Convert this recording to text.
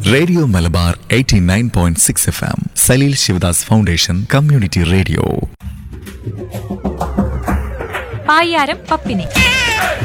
Radio Malabar 89.6 FM, Saleel Sivadas foundation community radio. പായ്യാരം Pappini.